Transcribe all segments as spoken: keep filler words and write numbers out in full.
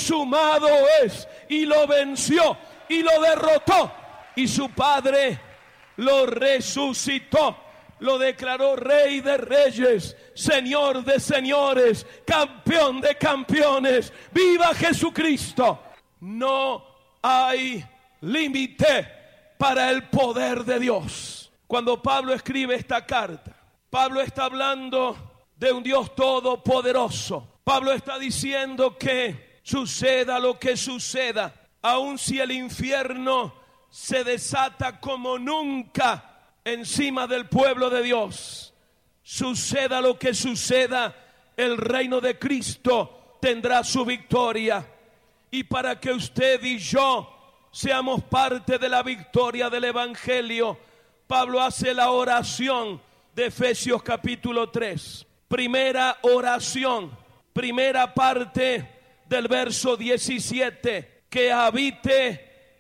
consumado es, y lo venció y lo derrotó, y su Padre lo resucitó, lo declaró Rey de reyes, Señor de señores, campeón de campeones. ¡Viva Jesucristo! No hay límite para el poder de Dios. Cuando Pablo escribe esta carta, Pablo está hablando de un Dios todopoderoso. Pablo está diciendo que suceda lo que suceda, aun si el infierno se desata como nunca encima del pueblo de Dios, suceda lo que suceda, el reino de Cristo tendrá su victoria. Y para que usted y yo seamos parte de la victoria del Evangelio, Pablo hace la oración de Efesios capítulo tres. Primera oración, primera parte del verso diecisiete. Que habite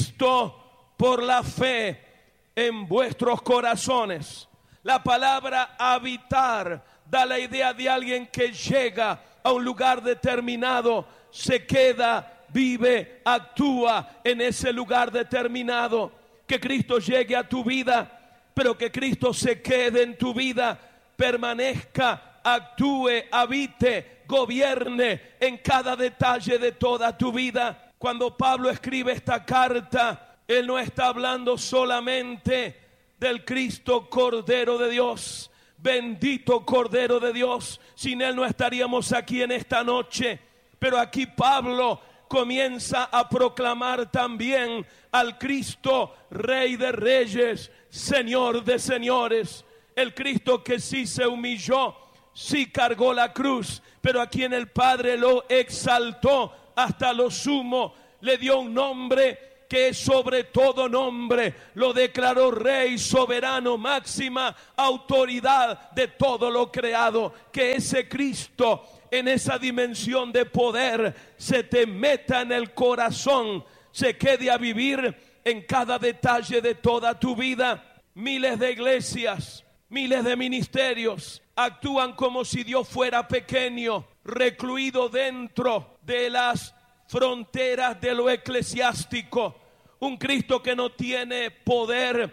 Cristo por la fe en vuestros corazones. La palabra habitar da la idea de alguien que llega a un lugar determinado, se queda, vive, actúa en ese lugar determinado. Que Cristo llegue a tu vida, pero que Cristo se quede en tu vida, permanezca, actúe, habite, gobierne en cada detalle de toda tu vida. Cuando Pablo escribe esta carta, él no está hablando solamente del Cristo Cordero de Dios. Bendito Cordero de Dios, sin Él no estaríamos aquí en esta noche. Pero aquí Pablo comienza a proclamar también al Cristo Rey de reyes, Señor de señores. El Cristo que sí se humilló, sí cargó la cruz, pero a quien el Padre lo exaltó hasta lo sumo, le dio un nombre que es sobre todo nombre, lo declaró Rey, soberano, máxima autoridad de todo lo creado. Que ese Cristo en esa dimensión de poder se te meta en el corazón, se quede a vivir en cada detalle de toda tu vida. Miles de iglesias, miles de ministerios actúan como si Dios fuera pequeño, recluido dentro de las fronteras de lo eclesiástico. Un Cristo que no tiene poder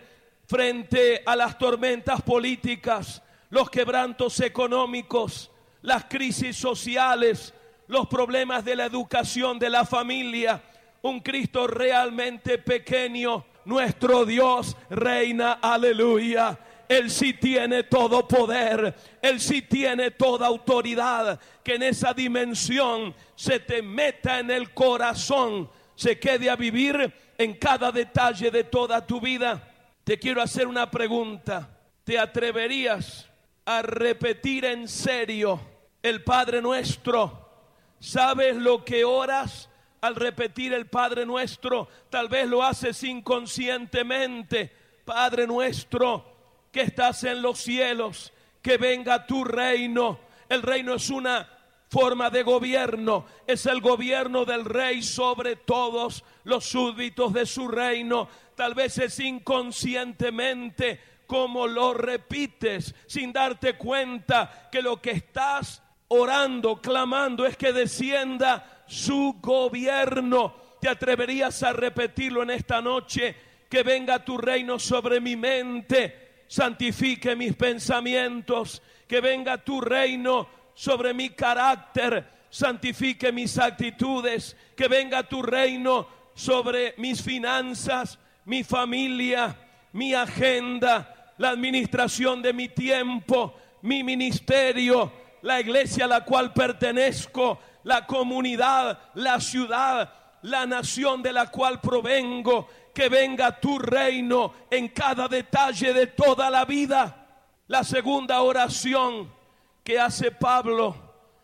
frente a las tormentas políticas, los quebrantos económicos, las crisis sociales, los problemas de la educación, de la familia. Un Cristo realmente pequeño. Nuestro Dios reina, aleluya. Él sí tiene todo poder, Él sí tiene toda autoridad. Que en esa dimensión se te meta en el corazón, se quede a vivir en cada detalle de toda tu vida. Te quiero hacer una pregunta. ¿Te atreverías a repetir en serio el Padre Nuestro? ¿Sabes lo que oras al repetir el Padre Nuestro? Tal vez lo haces inconscientemente. Padre Nuestro que estás en los cielos, que venga tu reino. El reino es una forma de gobierno, es el gobierno del Rey sobre todos los súbditos de su reino. Tal vez es inconscientemente como lo repites, sin darte cuenta que lo que estás orando, clamando, es que descienda su gobierno. ¿Te atreverías a repetirlo en esta noche? Que venga tu reino sobre mi mente, santifique mis pensamientos. Que venga tu reino sobre mi carácter, santifique mis actitudes. Que venga tu reino sobre mis finanzas, mi familia, mi agenda, la administración de mi tiempo, mi ministerio, la iglesia a la cual pertenezco, la comunidad, la ciudad, la nación de la cual provengo. Que venga tu reino en cada detalle de toda la vida. La segunda oración que hace Pablo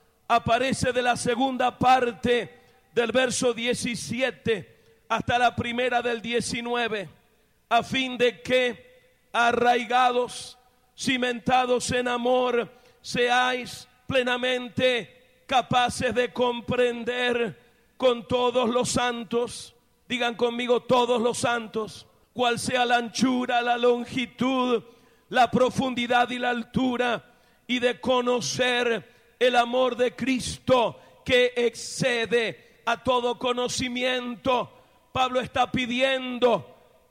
aparece de la segunda parte del verso diecisiete hasta la primera del diecinueve, a fin de que arraigados, cimentados en amor, seáis plenamente capaces de comprender con todos los santos. Digan conmigo, todos los santos, cuál sea la anchura, la longitud, la profundidad y la altura, y de conocer el amor de Cristo que excede a todo conocimiento. Pablo está pidiendo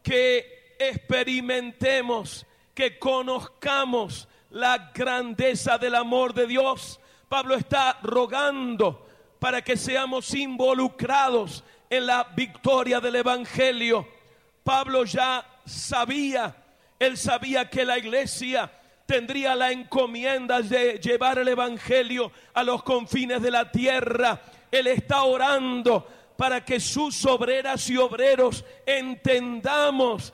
que experimentemos, que conozcamos la grandeza del amor de Dios. Pablo está rogando para que seamos involucrados en la victoria del Evangelio. Pablo ya sabía, él sabía que la iglesia tendría la encomienda de llevar el Evangelio a los confines de la tierra. Él está orando para que sus obreras y obreros entendamos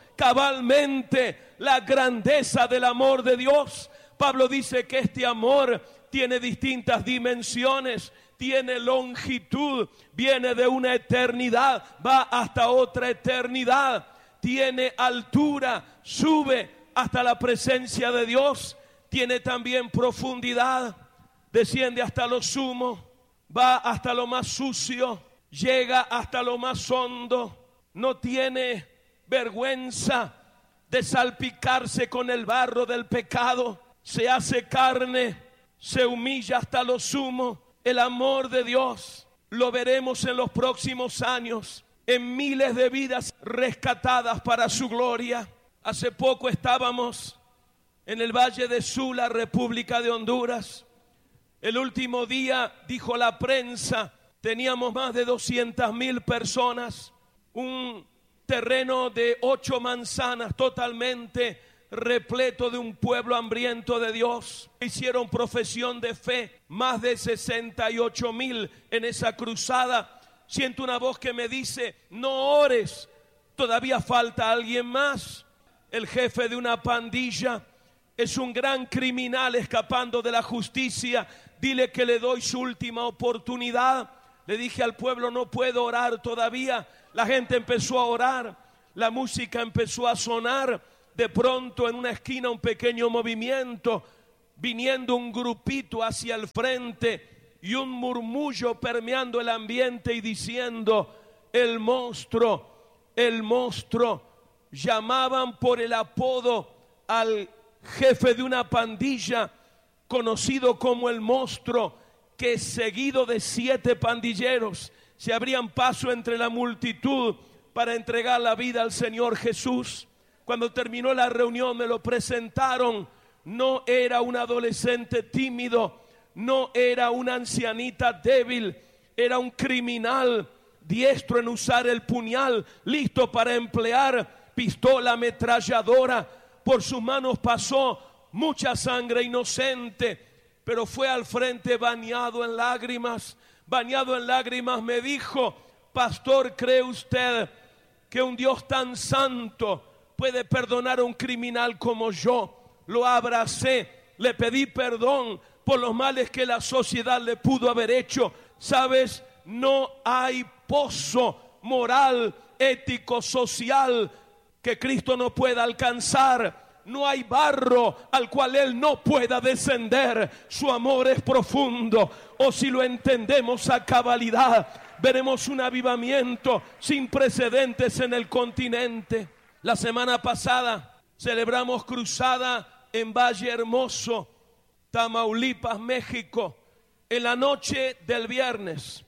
cabalmente la grandeza del amor de Dios. Pablo dice que este amor tiene distintas dimensiones, tiene longitud, viene de una eternidad, va hasta otra eternidad, tiene altura, sube hasta la presencia de Dios, tiene también profundidad, desciende hasta lo sumo, va hasta lo más sucio, llega hasta lo más hondo, no tiene vergüenza de salpicarse con el barro del pecado, se hace carne, se humilla hasta lo sumo. El amor de Dios lo veremos en los próximos años, en miles de vidas rescatadas para su gloria. Hace poco estábamos en el Valle de Sula, República de Honduras. El último día, dijo la prensa, teníamos más de doscientas mil personas, un terreno de ocho manzanas totalmente repleto de un pueblo hambriento de Dios. Hicieron profesión de fe, más de sesenta y ocho mil en esa cruzada. Siento una voz que me dice, no ores, todavía falta alguien más. El jefe de una pandilla es un gran criminal escapando de la justicia. Dile que le doy su última oportunidad. Le dije al pueblo, no puedo orar todavía. La gente empezó a orar, la música empezó a sonar. De pronto en una esquina un pequeño movimiento, viniendo un grupito hacia el frente y un murmullo permeando el ambiente y diciendo, el monstruo, el monstruo. Llamaban por el apodo al jefe de una pandilla conocido como el monstruo, que seguido de siete pandilleros se abrían paso entre la multitud para entregar la vida al Señor Jesús. Cuando terminó la reunión me lo presentaron. No era un adolescente tímido, no era una ancianita débil, era un criminal diestro en usar el puñal, listo para emplear pistola ametralladora. Por sus manos pasó mucha sangre inocente, pero fue al frente bañado en lágrimas, bañado en lágrimas me dijo, pastor, ¿cree usted que un Dios tan santo puede perdonar a un criminal como yo? Lo abracé, le pedí perdón por los males que la sociedad le pudo haber hecho. Sabes, no hay pozo moral, ético, social que Cristo no pueda alcanzar. No hay barro al cual Él no pueda descender. Su amor es profundo. O si lo entendemos a cabalidad, veremos un avivamiento sin precedentes en el continente. La semana pasada celebramos cruzada en Valle Hermoso, Tamaulipas, México. En la noche del viernes,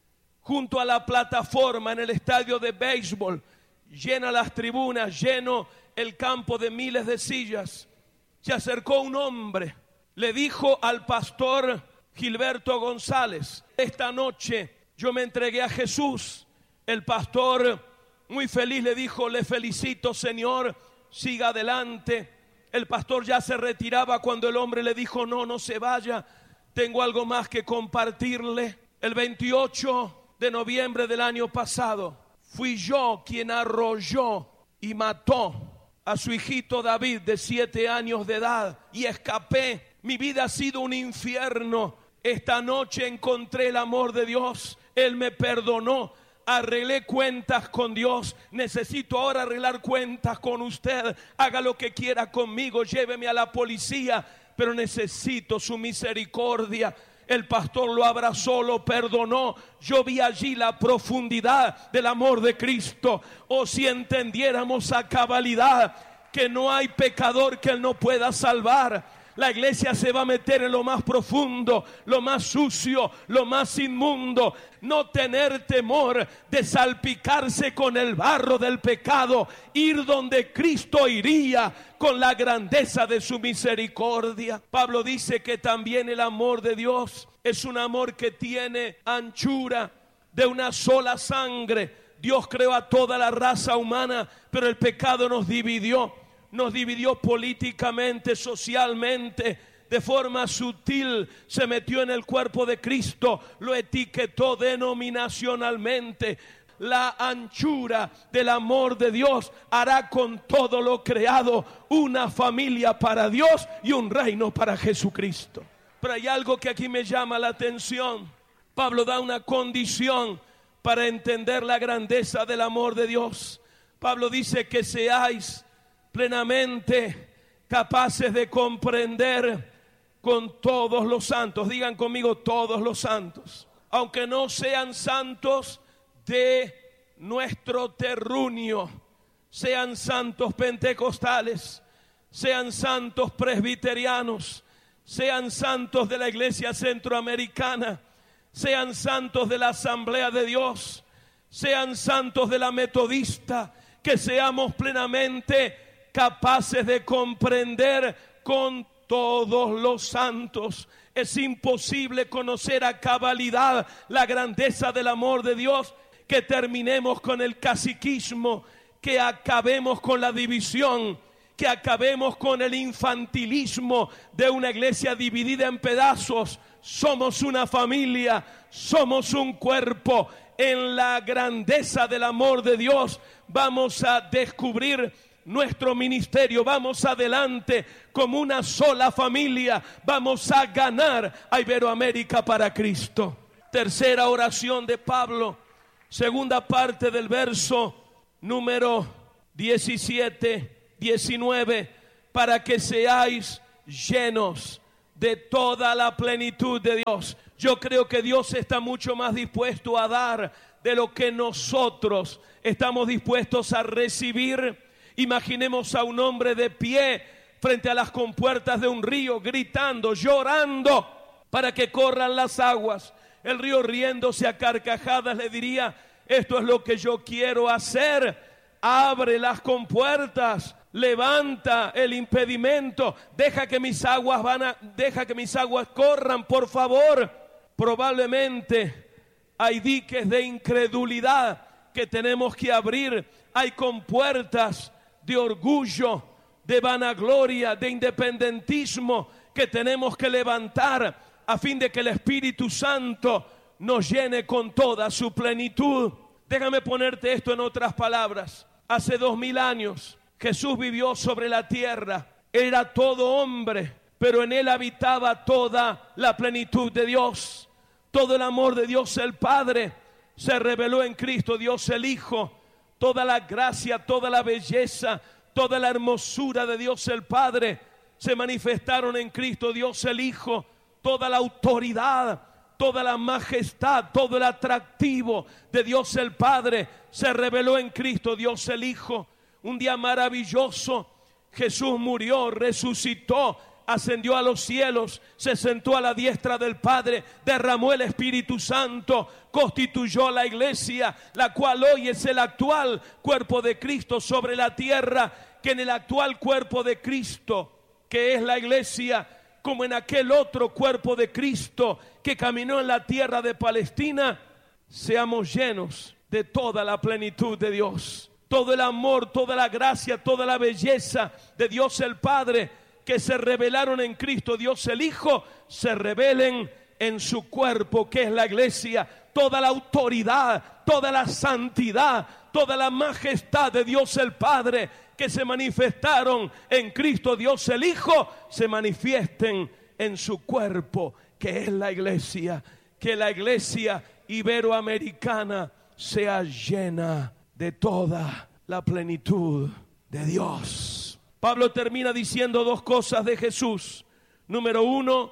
junto a la plataforma en el estadio de béisbol, llena las tribunas, lleno el campo de miles de sillas, se acercó un hombre, le dijo al pastor Gilberto González, esta noche yo me entregué a Jesús. El pastor, muy feliz, le dijo, le felicito, señor, siga adelante. El pastor ya se retiraba cuando el hombre le dijo, no, no se vaya, tengo algo más que compartirle. El veintiocho de noviembre del año pasado, fui yo quien arrolló y mató a su hijito David de siete años de edad y escapé. Mi vida ha sido un infierno. Esta noche encontré el amor de Dios. Él me perdonó. Arreglé cuentas con Dios. Necesito ahora arreglar cuentas con usted. Haga lo que quiera conmigo. Lléveme a la policía, pero necesito su misericordia. El pastor lo abrazó, lo perdonó. Yo vi allí la profundidad del amor de Cristo. O si entendiéramos a cabalidad que no hay pecador que Él no pueda salvar. La iglesia se va a meter en lo más profundo, lo más sucio, lo más inmundo. No tener temor de salpicarse con el barro del pecado. Ir donde Cristo iría con la grandeza de su misericordia. Pablo dice que también el amor de Dios es un amor que tiene anchura, de una sola sangre. Dios creó a toda la raza humana, pero el pecado nos dividió. Nos dividió políticamente, socialmente, de forma sutil. Se metió en el cuerpo de Cristo, lo etiquetó denominacionalmente. La anchura del amor de Dios hará con todo lo creado una familia para Dios y un reino para Jesucristo. Pero hay algo que aquí me llama la atención. Pablo da una condición para entender la grandeza del amor de Dios. Pablo dice que seáis plenamente capaces de comprender con todos los santos. Digan conmigo, todos los santos. Aunque no sean santos de nuestro terruño, sean santos pentecostales, sean santos presbiterianos, sean santos de la iglesia centroamericana, sean santos de la Asamblea de Dios, sean santos de la metodista, que seamos plenamente capaces de comprender con todos los santos. Es imposible conocer a cabalidad la grandeza del amor de Dios, que terminemos con el caciquismo, que acabemos con la división, que acabemos con el infantilismo de una iglesia dividida en pedazos. Somos una familia, somos un cuerpo. En la grandeza del amor de Dios vamos a descubrir nuestro ministerio, vamos adelante como una sola familia, vamos a ganar a Iberoamérica para Cristo. Tercera oración de Pablo, segunda parte del verso número diecisiete, diecinueve, para que seáis llenos de toda la plenitud de Dios. Yo creo que Dios está mucho más dispuesto a dar de lo que nosotros estamos dispuestos a recibir. Imaginemos a un hombre de pie frente a las compuertas de un río, gritando, llorando para que corran las aguas. El río, riéndose a carcajadas, le diría: esto es lo que yo quiero hacer. Abre las compuertas, levanta el impedimento, deja que mis aguas van a, deja que mis aguas corran, por favor. Probablemente hay diques de incredulidad que tenemos que abrir. Hay compuertas de orgullo, de vanagloria, de independentismo que tenemos que levantar a fin de que el Espíritu Santo nos llene con toda su plenitud. Déjame ponerte esto en otras palabras. Hace dos mil años Jesús vivió sobre la tierra. Era todo hombre, pero en él habitaba toda la plenitud de Dios. Todo el amor de Dios el Padre se reveló en Cristo Dios el Hijo. Toda la gracia, toda la belleza, toda la hermosura de Dios el Padre se manifestaron en Cristo Dios el Hijo. Toda la autoridad, toda la majestad, todo el atractivo de Dios el Padre se reveló en Cristo Dios el Hijo. Un día maravilloso, Jesús murió, resucitó, ascendió a los cielos, se sentó a la diestra del Padre, derramó el Espíritu Santo, constituyó la iglesia, la cual hoy es el actual cuerpo de Cristo sobre la tierra. Que en el actual cuerpo de Cristo, que es la iglesia, como en aquel otro cuerpo de Cristo que caminó en la tierra de Palestina, seamos llenos de toda la plenitud de Dios. Todo el amor, toda la gracia, toda la belleza de Dios el Padre que se revelaron en Cristo Dios el Hijo, se revelen en su cuerpo que es la iglesia. Toda la autoridad, toda la santidad, toda la majestad de Dios el Padre que se manifestaron en Cristo Dios el Hijo, se manifiesten en su cuerpo que es la iglesia. Que la iglesia iberoamericana sea llena de toda la plenitud de Dios. Pablo termina diciendo dos cosas de Jesús. Número uno,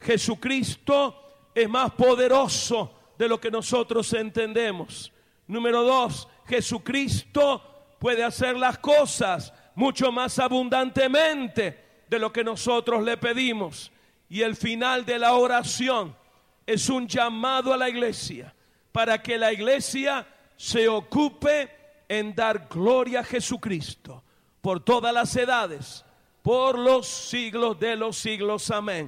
Jesucristo es más poderoso de lo que nosotros entendemos. Número dos, Jesucristo puede hacer las cosas mucho más abundantemente de lo que nosotros le pedimos. Y el final de la oración es un llamado a la iglesia para que la iglesia se ocupe en dar gloria a Jesucristo por todas las edades, por los siglos de los siglos. Amén.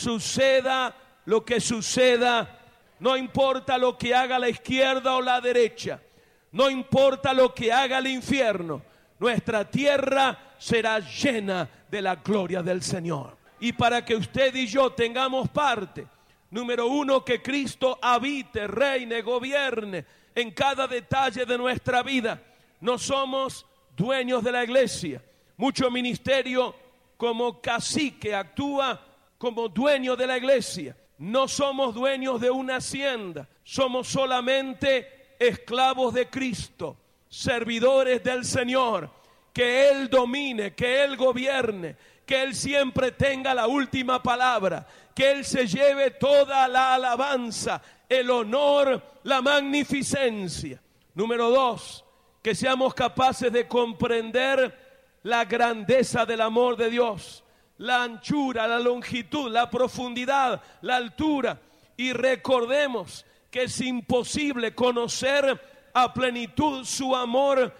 Suceda lo que suceda, no importa lo que haga la izquierda o la derecha, no importa lo que haga el infierno, nuestra tierra será llena de la gloria del Señor. Y para que usted y yo tengamos parte, número uno, que Cristo habite, reine, gobierne en cada detalle de nuestra vida. No somos dueños de la iglesia. Mucho ministerio como cacique actúa como dueño de la iglesia. No somos dueños de una hacienda. Somos solamente esclavos de Cristo, servidores del Señor. Que Él domine, que Él gobierne, que Él siempre tenga la última palabra, que Él se lleve toda la alabanza, el honor, la magnificencia. Número dos, que seamos capaces de comprender la grandeza del amor de Dios, la anchura, la longitud, la profundidad, la altura. Y recordemos que es imposible conocer a plenitud su amor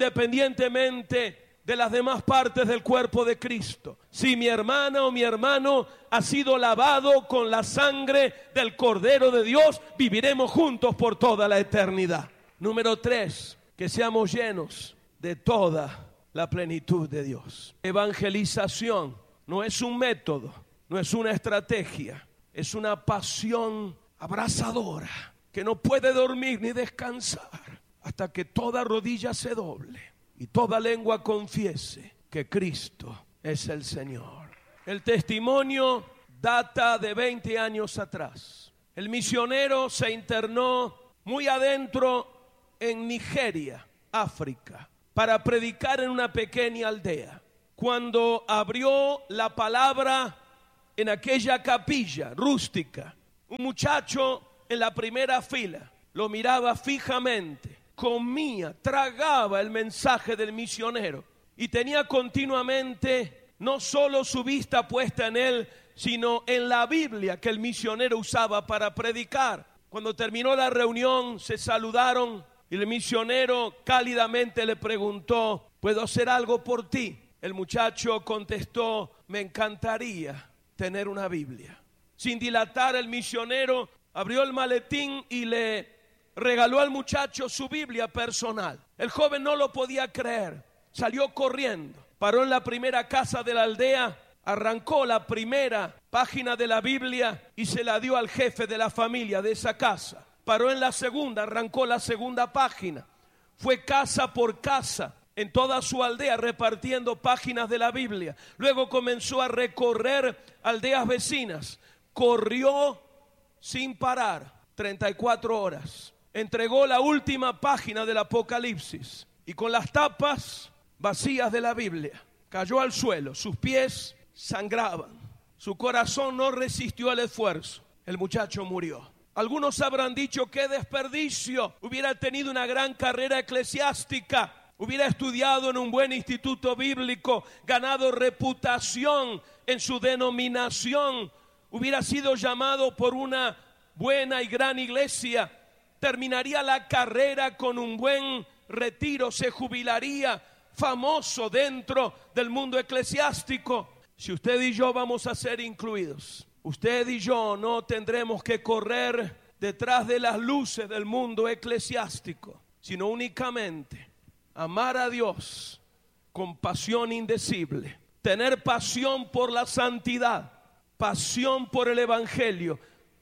independientemente de las demás partes del cuerpo de Cristo. Si mi hermana o mi hermano ha sido lavado con la sangre del Cordero de Dios, viviremos juntos por toda la eternidad. Número tres, que seamos llenos de toda la plenitud de Dios. Evangelización no es un método, no es una estrategia, es una pasión abrasadora que no puede dormir ni descansar hasta que toda rodilla se doble y toda lengua confiese que Cristo es el Señor. El testimonio data de veinte años atrás. El misionero se internó muy adentro en Nigeria, África, para predicar en una pequeña aldea. Cuando abrió la palabra en aquella capilla rústica, un muchacho en la primera fila lo miraba fijamente, comía, tragaba el mensaje del misionero y tenía continuamente no solo su vista puesta en él, sino en la Biblia que el misionero usaba para predicar. Cuando terminó la reunión, se saludaron y el misionero cálidamente le preguntó: ¿puedo hacer algo por ti? El muchacho contestó: me encantaría tener una Biblia. Sin dilatar, el misionero abrió el maletín y le regaló al muchacho su Biblia personal. El joven no lo podía creer, salió corriendo, paró en la primera casa de la aldea, arrancó la primera página de la Biblia y se la dio al jefe de la familia de esa casa. Paró en la segunda, arrancó la segunda página, fue casa por casa en toda su aldea repartiendo páginas de la Biblia. Luego comenzó a recorrer aldeas vecinas, corrió sin parar treinta y cuatro horas. Entregó la última página del Apocalipsis y con las tapas vacías de la Biblia cayó al suelo. Sus pies sangraban, su corazón no resistió el esfuerzo. El muchacho murió. Algunos habrán dicho: qué desperdicio, hubiera tenido una gran carrera eclesiástica, hubiera estudiado en un buen instituto bíblico, ganado reputación en su denominación, hubiera sido llamado por una buena y gran iglesia, terminaría la carrera con un buen retiro, se jubilaría famoso dentro del mundo eclesiástico. Si usted y yo vamos a ser incluidos, usted y yo no tendremos que correr detrás de las luces del mundo eclesiástico, sino únicamente amar a Dios con pasión indecible, tener pasión por la santidad, pasión por el evangelio,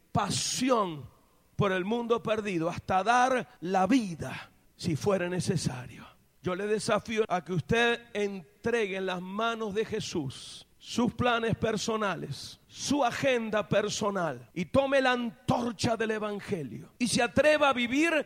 pasión por el mundo perdido, hasta dar la vida si fuera necesario. Yo le desafío a que usted entregue en las manos de Jesús sus planes personales, su agenda personal, y tome la antorcha del evangelio y se atreva a vivir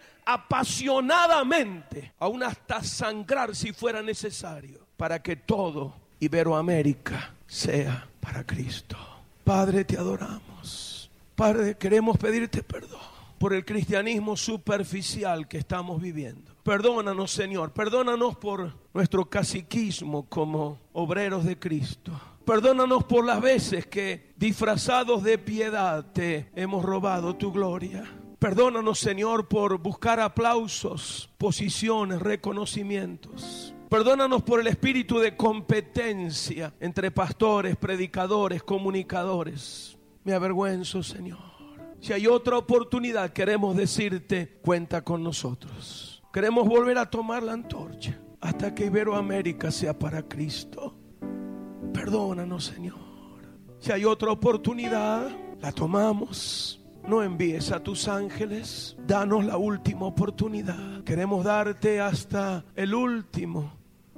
apasionadamente, aún hasta sangrar si fuera necesario, para que todo Iberoamérica sea para Cristo. Padre, te adoramos. Padre, queremos pedirte perdón por el cristianismo superficial que estamos viviendo. Perdónanos, Señor, perdónanos por nuestro caciquismo como obreros de Cristo. Perdónanos por las veces que, disfrazados de piedad, te hemos robado tu gloria. Perdónanos, Señor, por buscar aplausos, posiciones, reconocimientos. Perdónanos por el espíritu de competencia entre pastores, predicadores, comunicadores. Me avergüenzo, Señor. Si hay otra oportunidad, queremos decirte, cuenta con nosotros. Queremos volver a tomar la antorcha hasta que Iberoamérica sea para Cristo. Perdónanos, Señor. Si hay otra oportunidad, la tomamos. No envíes a tus ángeles. Danos la última oportunidad. Queremos darte hasta el último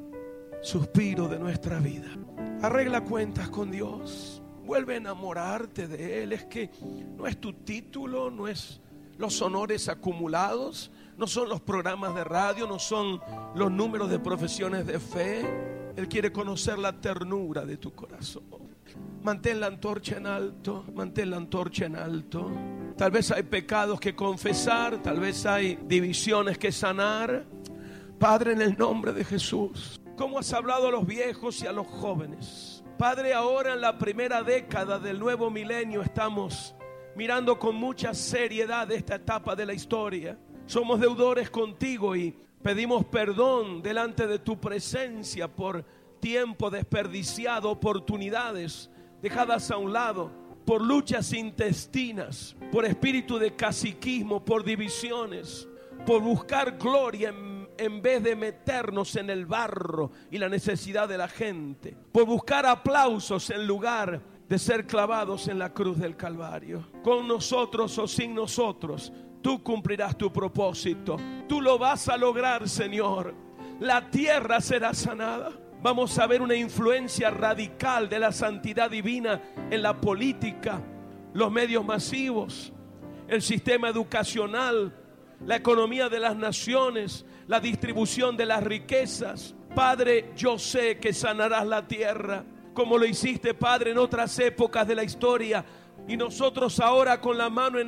suspiro de nuestra vida. Arregla cuentas con Dios. Vuelve a enamorarte de Él. Es que no es tu título, no es los honores acumulados, no son los programas de radio, no son los números de profesiones de fe. Él quiere conocer la ternura de tu corazón. Mantén la antorcha en alto, mantén la antorcha en alto. Tal vez hay pecados que confesar, tal vez hay divisiones que sanar. Padre, en el nombre de Jesús, ¿cómo has hablado a los viejos y a los jóvenes? Padre, ahora en la primera década del nuevo milenio estamos mirando con mucha seriedad esta etapa de la historia. Somos deudores contigo y pedimos perdón delante de tu presencia por tiempo desperdiciado, oportunidades dejadas a un lado, por luchas intestinas, por espíritu de caciquismo, por divisiones, por buscar gloria en, en vez de meternos en el barro y la necesidad de la gente, por buscar aplausos en lugar de ser clavados en la cruz del Calvario. Con nosotros o sin nosotros, tú cumplirás tu propósito. Tú lo vas a lograr, Señor. La tierra será sanada. Vamos a ver una influencia radical de la santidad divina en la política, los medios masivos, el sistema educacional, la economía de las naciones, la distribución de las riquezas. Padre, yo sé que sanarás la tierra, como lo hiciste, Padre, en otras épocas de la historia. Y nosotros ahora con la mano en